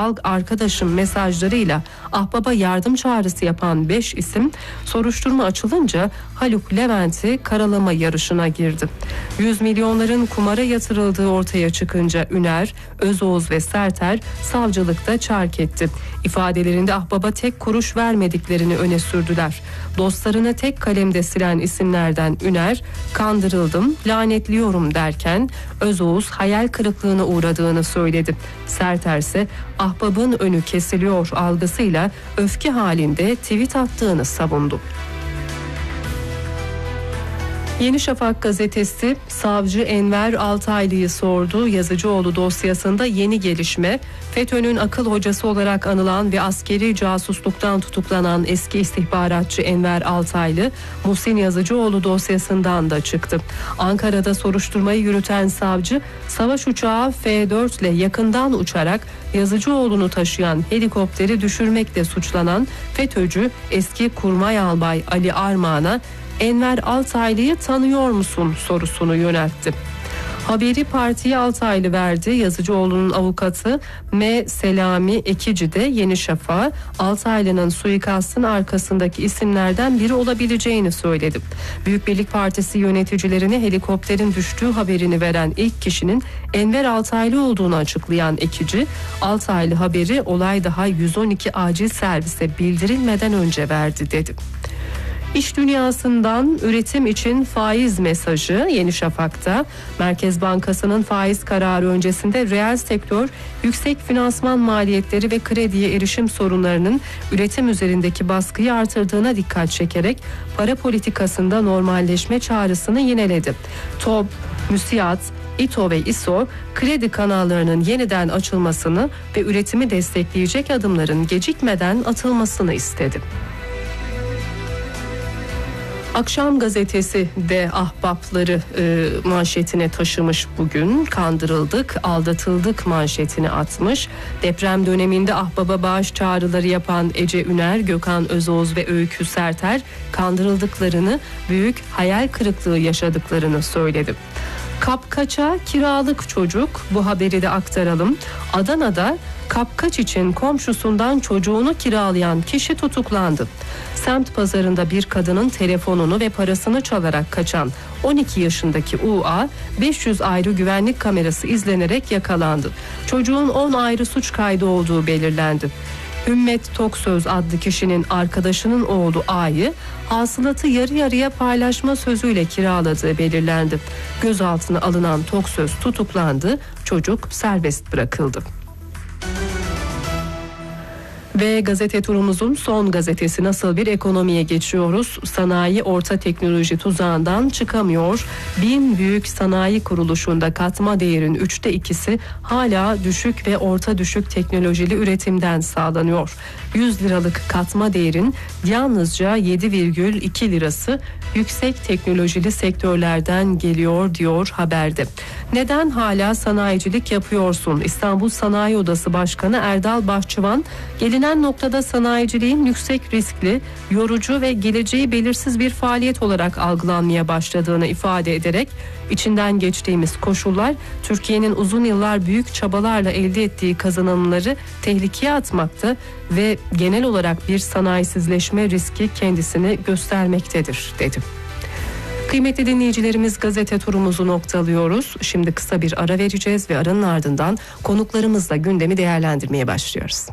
al arkadaşım mesajlarıyla Ahbap'a yardım çağrısı yapan 5 isim soruşturma açılınca Haluk Levent'i karalama yarışına girdi. 100 milyonların kumara yatırıldığı ortaya çıkınca Üner, Özoğuz ve Serter savcılıkta çark etti. İfadelerinde Ahbap'a tek kuruş vermediklerini öne sürdüler. Dostlarını tek kalemde silen isimlerden Üner, kandırıldım, lanetliyorum derken Özoğuz hayal kırıklığına uğradığını söyledi. Serter ise Ahbap'ın önü kesiliyor algısıyla öfke halinde tweet attığını savundu. Yeni Şafak gazetesi savcı Enver Altaylı'yı sordu. Yazıcıoğlu dosyasında yeni gelişme, FETÖ'nün akıl hocası olarak anılan ve askeri casusluktan tutuklanan eski istihbaratçı Enver Altaylı, Muhsin Yazıcıoğlu dosyasından da çıktı. Ankara'da soruşturmayı yürüten savcı, savaş uçağı F-4 ile yakından uçarak Yazıcıoğlu'nu taşıyan helikopteri düşürmekle suçlanan FETÖ'cü eski kurmay albay Ali Armağan'a Enver Altaylı'yı tanıyor musun sorusunu yöneltti. Haberi partiye Altaylı verdi. Yazıcıoğlu'nun avukatı M. Selami Ekici de Yeni Şafak'a Altaylı'nın suikastın arkasındaki isimlerden biri olabileceğini söyledi. Büyük Birlik Partisi yöneticilerine helikopterin düştüğü haberini veren ilk kişinin Enver Altaylı olduğunu açıklayan Ekici, Altaylı haberi olay daha 112 acil servise bildirilmeden önce verdi dedi. İş dünyasından üretim için faiz mesajı Yeni Şafak'ta. Merkez Bankası'nın faiz kararı öncesinde reel sektör yüksek finansman maliyetleri ve krediye erişim sorunlarının üretim üzerindeki baskıyı artırdığına dikkat çekerek para politikasında normalleşme çağrısını yineledi. TOB, MÜSİAD, İTO ve İSO kredi kanallarının yeniden açılmasını ve üretimi destekleyecek adımların gecikmeden atılmasını istedi. Akşam gazetesi de ahbapları manşetine taşımış bugün. Kandırıldık, aldatıldık manşetini atmış. Deprem döneminde ahbaba bağış çağrıları yapan Ece Üner, Gökhan Özoğuz ve Öykü Serter kandırıldıklarını, büyük hayal kırıklığı yaşadıklarını söyledi. Kapkaç'a kiralık çocuk, bu haberi de aktaralım. Adana'da kapkaç için komşusundan çocuğunu kiralayan kişi tutuklandı. Semt pazarında bir kadının telefonunu ve parasını çalarak kaçan 12 yaşındaki UA 500 ayrı güvenlik kamerası izlenerek yakalandı. Çocuğun 10 ayrı suç kaydı olduğu belirlendi. Ümmet Toksöz adlı kişinin arkadaşının oğlu A'yı hasılatı yarı yarıya paylaşma sözüyle kiraladığı belirlendi. Gözaltına alınan Toksöz tutuklandı, çocuk serbest bırakıldı. Ve gazete turumuzun son gazetesi nasıl bir ekonomiye geçiyoruz? Sanayi orta teknoloji tuzağından çıkamıyor. 1000 büyük sanayi kuruluşunda katma değerin 2/3'ü hala düşük ve orta düşük teknolojili üretimden sağlanıyor. 100 liralık katma değerin yalnızca 7,2 lirası yüksek teknolojili sektörlerden geliyor diyor haberde. Neden hala sanayicilik yapıyorsun? İstanbul Sanayi Odası Başkanı Erdal Bahçıvan, gelinen noktada sanayiciliğin yüksek riskli, yorucu ve geleceği belirsiz bir faaliyet olarak algılanmaya başladığını ifade ederek, içinden geçtiğimiz koşullar Türkiye'nin uzun yıllar büyük çabalarla elde ettiği kazanımları tehlikeye atmakta ve genel olarak bir sanayisizleşme riski kendisini göstermektedir dedi. Kıymetli dinleyicilerimiz, gazete turumuzu noktalıyoruz. Şimdi kısa bir ara vereceğiz ve aranın ardından konuklarımızla gündemi değerlendirmeye başlıyoruz.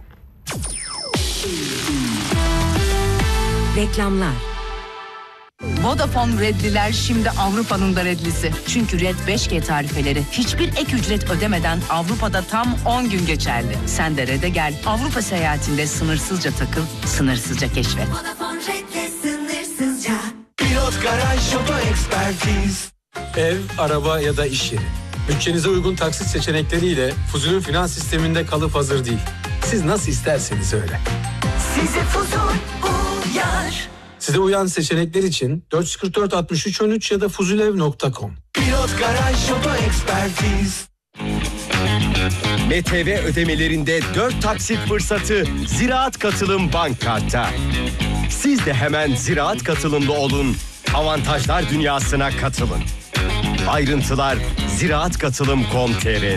Reklamlar. Vodafone Redliler şimdi Avrupa'nın da Redlisi. Çünkü Red 5G tarifeleri hiçbir ek ücret ödemeden Avrupa'da tam 10 gün geçerli. Sen de Red'e gel. Avrupa seyahatinde sınırsızca takıl, sınırsızca keşfet. Vodafone Red'le sınırsızca. Pilot Garaj Oto Ekspertiz. Ev, araba ya da iş yeri. Bütçenize uygun taksit seçenekleriyle Fuzul'ün finans sisteminde kalıp hazır değil. Siz nasıl isterseniz öyle. Size Fuzul uyar. Size uyan seçenekler için 444 63 13 ya da fuzulev.com. Pilot Garaj Oto Ekspertiz. MTV ödemelerinde 4 taksit fırsatı Ziraat Katılım Bank Kart'ta. Siz de hemen Ziraat Katılımlı olun, avantajlar dünyasına katılın. Ayrıntılar ziraatkatılım.com.tr